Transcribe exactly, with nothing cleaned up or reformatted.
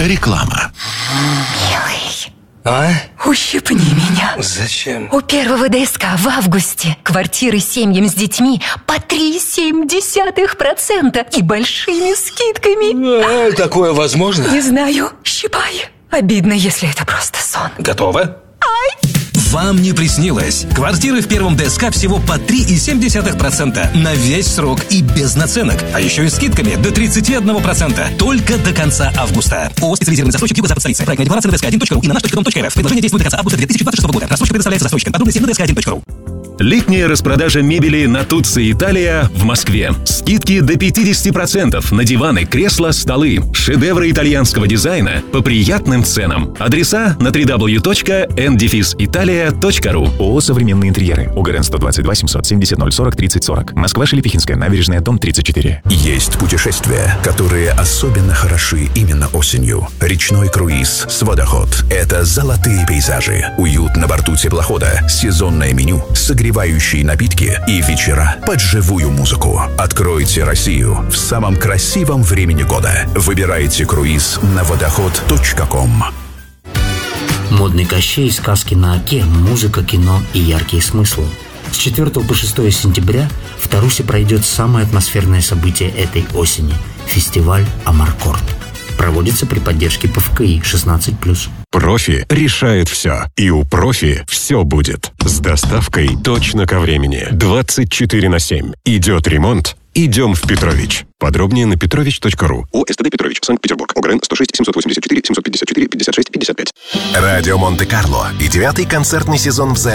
Реклама. Милый, А? ущипни меня. Зачем? У первого ДСК в августе квартиры семьям с детьми по три целых семь десятых процента и большими скидками. А, такое возможно? Не знаю, щипай. Обидно, если это просто сон. Готово? Ай! Вам не приснилось. Квартиры в первом ДСК всего по три целых семь десятых процента на весь срок и без наценок. А еще и скидками до тридцать один процент. Только до конца августа. ООО «Специализированный застройщик Юго-Запад столицы». Проектная декларация на дэ эс ка один точка ру и на наш точка ком точка эр эф. Предложение действует до конца августа две тысячи двадцать шестого года. Рассрочка предоставляется застройщикам. Подробности на дэ эс ка один точка ру. Летняя распродажа мебели на Туцци Италия в Москве. Скидки до пятьдесят процентов на диваны, кресла, столы. Шедевры итальянского дизайна по приятным ценам. Адреса на дабл ю дабл ю дабл ю точка эн дефис италия точка ру. ООО «Современные интерьеры». УГРН сто двадцать два семьсот семьдесят ноль сорок тридцать сорок. Москва, Шелепихинская набережная, дом тридцать четыре. Есть путешествия, которые особенно хороши именно осенью. Речной круиз с «Водоход» — это золотые пейзажи, уют на борту теплохода, сезонное меню, согревающие напитки и вечера под живую музыку. Откройте Россию в самом красивом времени года. Выбирайте круиз на водоход точка ком. Модный Кощей, сказки на оке, музыка, кино и яркие смыслы. С четвёртого по шестое сентября в Тарусе пройдет самое атмосферное событие этой осени – фестиваль «Амаркорд». Проводится при поддержке Пэ Эф Ка И шестнадцать плюс. Профи решает все. И у Профи все будет. С доставкой точно ко времени. двадцать четыре на семь. Идет ремонт. Идем в Петрович. Подробнее на петрович точка ру. ООО «СТД Петрович», Санкт-Петербург. ОГРН сто шесть семьсот восемьдесят четыре семьсот пятьдесят четыре пятьдесят шесть пятьдесят пять. Радио Монте-Карло и девятый концертный сезон в зале